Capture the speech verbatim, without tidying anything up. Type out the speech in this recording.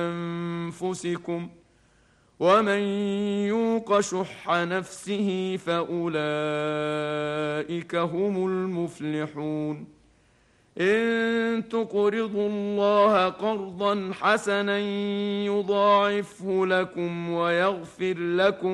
أنفسكم ومن يوق شح نفسه فأولئك هم المفلحون إن تقرضوا الله قرضا حسنا يضاعفه لكم ويغفر لكم